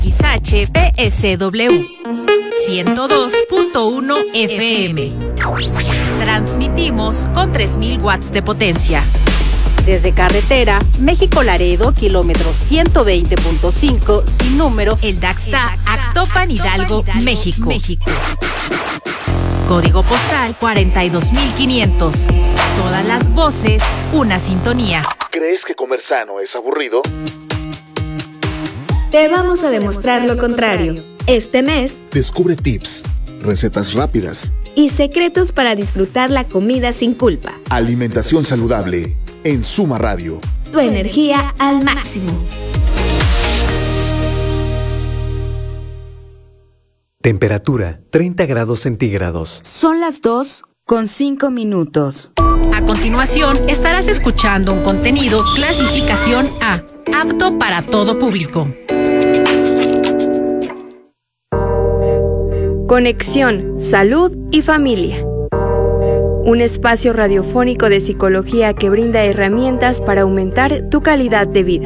XHPSW 102.1 FM. Transmitimos con 3000 watts de potencia. Desde carretera, México-Laredo, kilómetro 120.5, sin número, El Daxta, Actopan, Hidalgo, México. Código postal 42500. Todas las voces, una sintonía. ¿Crees que comer sano es aburrido? Te vamos a demostrar lo contrario. Este mes, descubre tips, recetas rápidas y secretos para disfrutar la comida sin culpa. Alimentación saludable en Suma Radio. Tu energía al máximo. Temperatura 30 grados centígrados. Son las 2:05. A continuación, estarás escuchando un contenido clasificación A, apto para todo público. Conexión, salud y familia. Un espacio radiofónico de psicología que brinda herramientas para aumentar tu calidad de vida.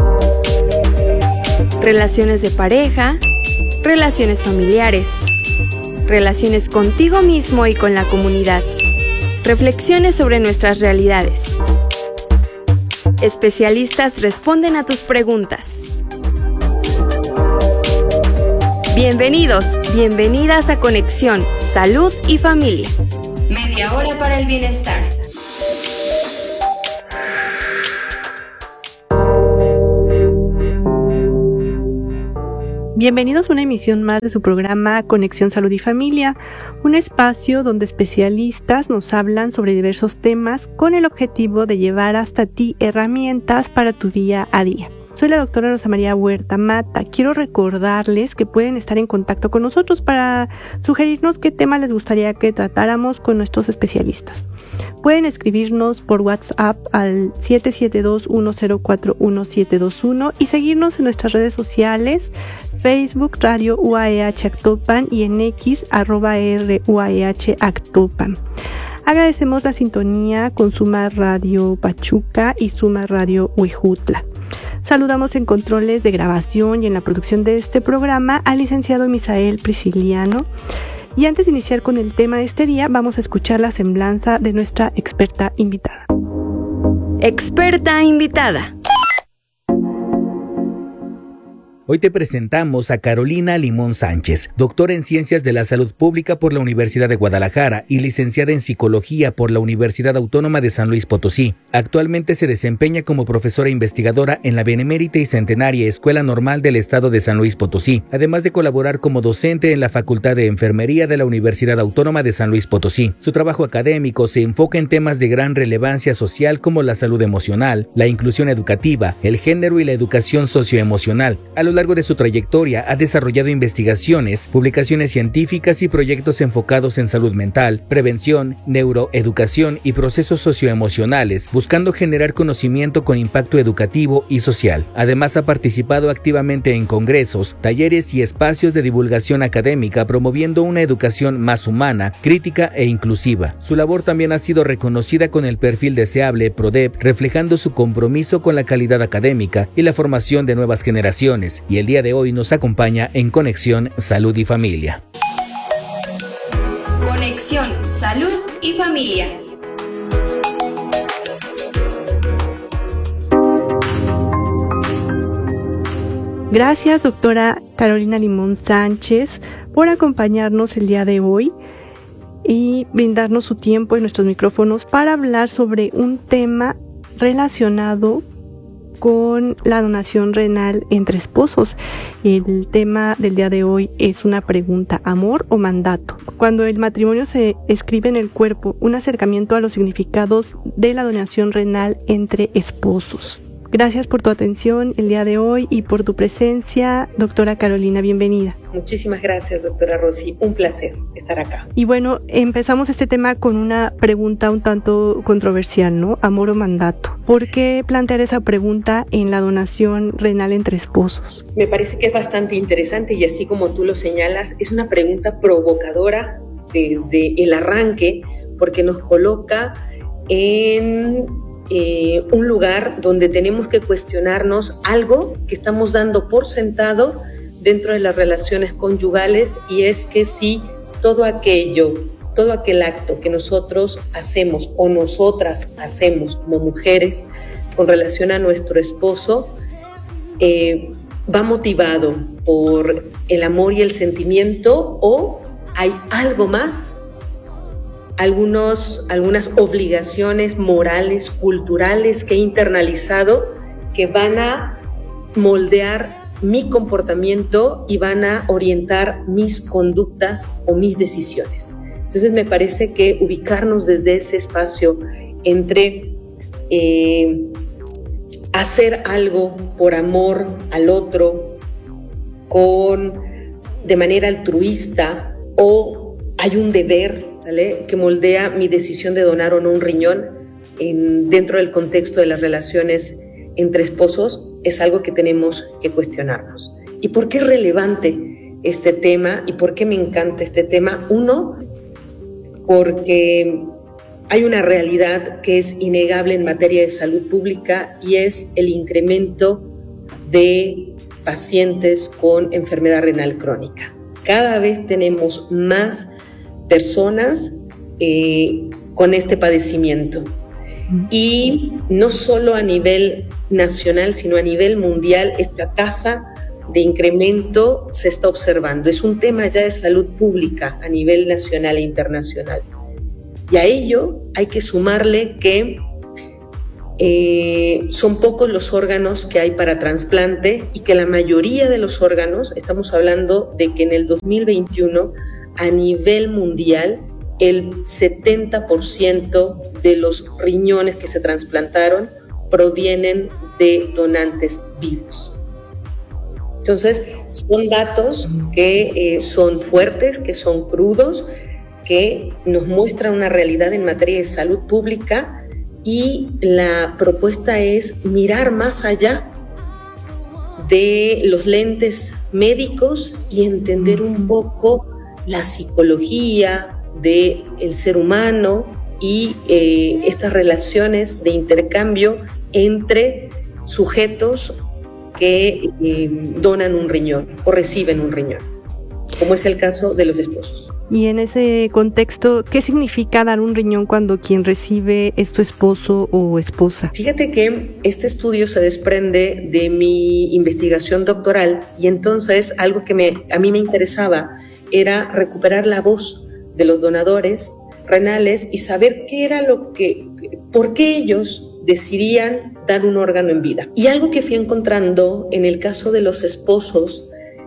Relaciones de pareja, relaciones familiares, relaciones contigo mismo y con la comunidad. Reflexiones sobre nuestras realidades. Especialistas responden a tus preguntas. Bienvenidos, bienvenidas a Conexión, Salud y Familia. Media hora para el bienestar. Bienvenidos a una emisión más de su programa Conexión Salud y Familia, un espacio donde especialistas nos hablan sobre diversos temas con el objetivo de llevar hasta ti herramientas para tu día a día. Soy la doctora Rosa María Huerta Mata. Quiero recordarles que pueden estar en contacto con nosotros para sugerirnos qué tema les gustaría que tratáramos con nuestros especialistas. Pueden escribirnos por WhatsApp al 772-1041-721 y seguirnos en nuestras redes sociales, Facebook Radio UAEH Actopan y en X @RUAEH Actopan. Agradecemos la sintonía con Suma Radio Pachuca y Suma Radio Huejutla. Saludamos en controles de grabación y en la producción de este programa al licenciado Misael Prisciliano. Y antes de iniciar con el tema de este día, vamos a escuchar la semblanza de nuestra experta invitada. Experta invitada. Hoy te presentamos a Carolina Limón Sánchez, doctora en Ciencias de la Salud Pública por la Universidad de Guadalajara y licenciada en Psicología por la Universidad Autónoma de San Luis Potosí. Actualmente se desempeña como profesora investigadora en la Benemérita y Centenaria Escuela Normal del Estado de San Luis Potosí, además de colaborar como docente en la Facultad de Enfermería de la Universidad Autónoma de San Luis Potosí. Su trabajo académico se enfoca en temas de gran relevancia social como la salud emocional, la inclusión educativa, el género y la educación socioemocional. A lo largo de su trayectoria ha desarrollado investigaciones, publicaciones científicas y proyectos enfocados en salud mental, prevención, neuroeducación y procesos socioemocionales, buscando generar conocimiento con impacto educativo y social. Además, ha participado activamente en congresos, talleres y espacios de divulgación académica, promoviendo una educación más humana, crítica e inclusiva. Su labor también ha sido reconocida con el perfil deseable PRODEP, reflejando su compromiso con la calidad académica y la formación de nuevas generaciones. Y el día de hoy nos acompaña en Conexión Salud y Familia. Conexión Salud y Familia. Gracias, doctora Carolina Limón Sánchez, por acompañarnos el día de hoy y brindarnos su tiempo en nuestros micrófonos para hablar sobre un tema relacionado con la donación renal entre esposos. El tema del día de hoy es una pregunta: ¿amor o mandato? Cuando el matrimonio se escribe en el cuerpo, un acercamiento a los significados de la donación renal entre esposos. Gracias por tu atención el día de hoy y por tu presencia, doctora Carolina, bienvenida. Muchísimas gracias, doctora Rosy, un placer estar acá. Y bueno, empezamos este tema con una pregunta un tanto controversial, ¿no? ¿Amor o mandato? ¿Por qué plantear esa pregunta en la donación renal entre esposos? Me parece que es bastante interesante y así como tú lo señalas, es una pregunta provocadora desde el arranque, porque nos coloca en un lugar donde tenemos que cuestionarnos algo que estamos dando por sentado dentro de las relaciones conyugales, y es que si todo aquel acto que nosotros hacemos o nosotras hacemos como mujeres con relación a nuestro esposo va motivado por el amor y el sentimiento, o hay algo más, algunas obligaciones morales, culturales que he internalizado que van a moldear mi comportamiento y van a orientar mis conductas o mis decisiones. Entonces me parece que ubicarnos desde ese espacio entre hacer algo por amor al otro, de manera altruista, o hay un deber, ¿vale?, que moldea mi decisión de donar o no un riñón dentro del contexto de las relaciones entre esposos, es algo que tenemos que cuestionarnos. ¿Y por qué es relevante este tema y por qué me encanta este tema? Uno, porque hay una realidad que es innegable en materia de salud pública, y es el incremento de pacientes con enfermedad renal crónica. Cada vez tenemos más personas con este padecimiento, y no solo a nivel nacional, sino a nivel mundial, esta tasa de incremento se está observando. Es un tema ya de salud pública a nivel nacional e internacional. Y a ello hay que sumarle que son pocos los órganos que hay para trasplante, y que la mayoría de los órganos, estamos hablando de que en el 2021 a nivel mundial el 70% de los riñones que se trasplantaron provienen de donantes vivos. Entonces, son datos que son fuertes, que son crudos, que nos muestran una realidad en materia de salud pública, y la propuesta es mirar más allá de los lentes médicos y entender un poco la psicología del ser humano y estas relaciones de intercambio entre sujetos que donan un riñón o reciben un riñón, como es el caso de los esposos. Y en ese contexto, ¿qué significa dar un riñón cuando quien recibe es tu esposo o esposa? Fíjate que este estudio se desprende de mi investigación doctoral, y entonces algo que a mí me interesaba era recuperar la voz de los donadores renales y saber por qué ellos decidían dar un órgano en vida. Y algo que fui encontrando en el caso de los esposos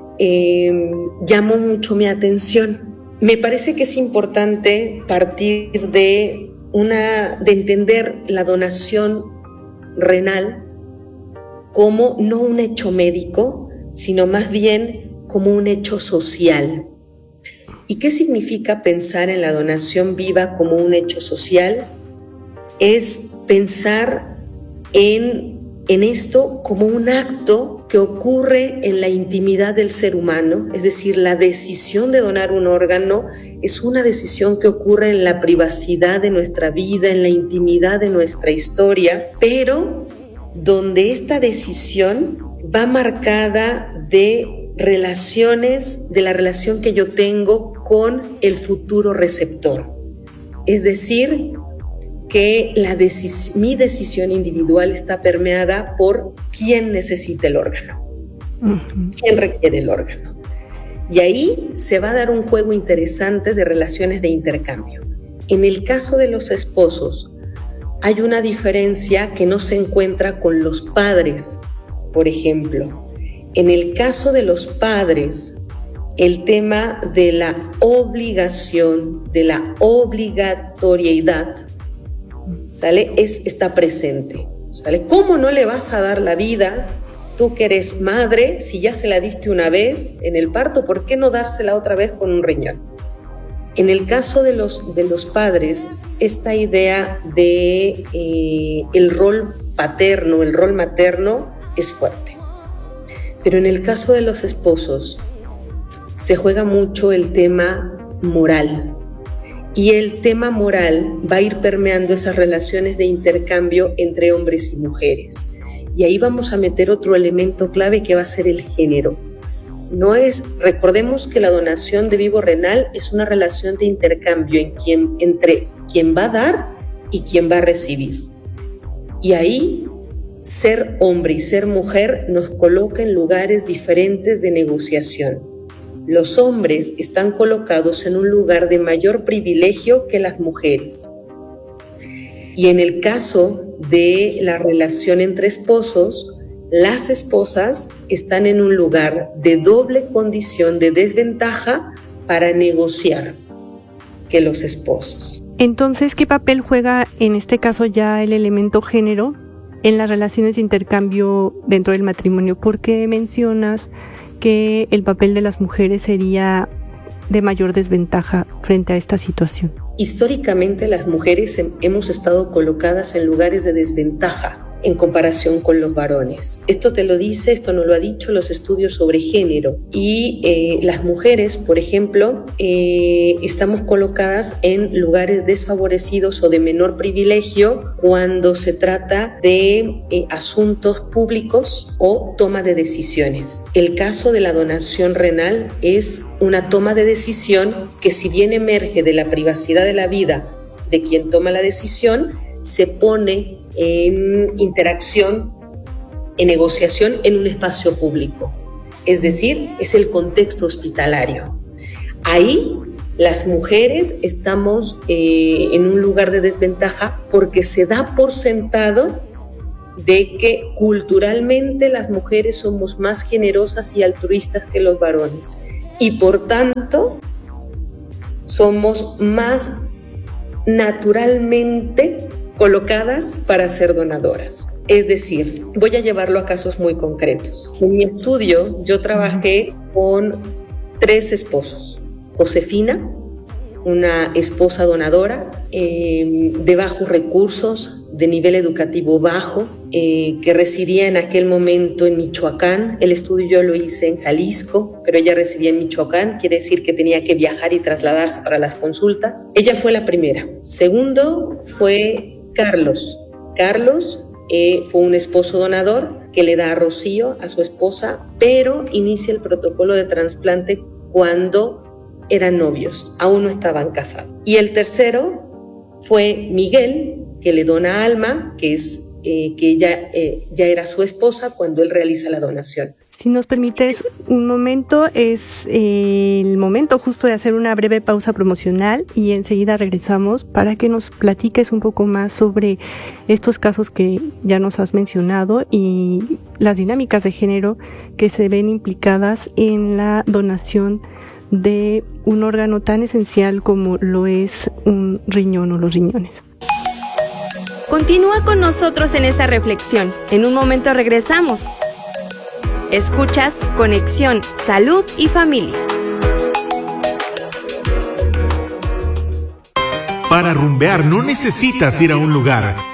llamó mucho mi atención. Me parece que es importante partir de entender la donación renal como no un hecho médico, sino más bien como un hecho social. ¿Y qué significa pensar en la donación viva como un hecho social? Es pensar en esto como un acto que ocurre en la intimidad del ser humano, es decir, la decisión de donar un órgano es una decisión que ocurre en la privacidad de nuestra vida, en la intimidad de nuestra historia, pero donde esta decisión va marcada de la relación que yo tengo con el futuro receptor. Es decir, que mi decisión individual está permeada por quién necesita el órgano, quién requiere el órgano. Y ahí se va a dar un juego interesante de relaciones de intercambio. En el caso de los esposos, hay una diferencia que no se encuentra con los padres, por ejemplo. En el caso de los padres, el tema de la obligación, de la obligatoriedad, ¿sale? Está presente, ¿sale? ¿Cómo no le vas a dar la vida, tú que eres madre, si ya se la diste una vez en el parto? ¿Por qué no dársela otra vez con un riñón? En el caso de los padres, esta idea de el rol paterno, el rol materno es fuerte. Pero en el caso de los esposos se juega mucho el tema moral, y el tema moral va a ir permeando esas relaciones de intercambio entre hombres y mujeres. Y ahí vamos a meter otro elemento clave que va a ser el género. recordemos que la donación de vivo renal es una relación de intercambio entre quien va a dar y quien va a recibir. Y ahí, ser hombre y ser mujer nos coloca en lugares diferentes de negociación. Los hombres están colocados en un lugar de mayor privilegio que las mujeres. Y en el caso de la relación entre esposos, las esposas están en un lugar de doble condición de desventaja para negociar que los esposos. Entonces, ¿qué papel juega en este caso ya el elemento género en las relaciones de intercambio dentro del matrimonio? ¿Por qué mencionas que el papel de las mujeres sería de mayor desventaja frente a esta situación? Históricamente las mujeres hemos estado colocadas en lugares de desventaja en comparación con los varones. Esto no lo ha dicho los estudios sobre género. Y las mujeres, por ejemplo, estamos colocadas en lugares desfavorecidos o de menor privilegio cuando se trata de asuntos públicos o toma de decisiones. El caso de la donación renal es una toma de decisión que, si bien emerge de la privacidad de la vida de quien toma la decisión, se pone en interacción, en negociación en un espacio público. Es decir, es el contexto hospitalario. Ahí las mujeres estamos en un lugar de desventaja porque se da por sentado de que culturalmente las mujeres somos más generosas y altruistas que los varones y por tanto somos más naturalmente colocadas para ser donadoras. Es decir, voy a llevarlo a casos muy concretos. En mi estudio yo trabajé con 3 esposos. Josefina, una esposa donadora de bajos recursos, de nivel educativo bajo, que residía en aquel momento en Michoacán. El estudio yo lo hice en Jalisco, pero ella residía en Michoacán, quiere decir que tenía que viajar y trasladarse para las consultas. Ella fue la primera. Segundo fue Carlos. Carlos fue un esposo donador que le da a Rocío, a su esposa, pero inicia el protocolo de trasplante cuando eran novios, aún no estaban casados. Y el tercero fue Miguel, que le dona a Alma, que ya era su esposa cuando él realiza la donación. Si nos permites un momento, es el momento justo de hacer una breve pausa promocional y enseguida regresamos para que nos platiques un poco más sobre estos casos que ya nos has mencionado y las dinámicas de género que se ven implicadas en la donación de un órgano tan esencial como lo es un riñón o los riñones. Continúa con nosotros en esta reflexión. En un momento regresamos. Escuchas Conexión, Salud y Familia. Para rumbear no necesitas ir a un lugar.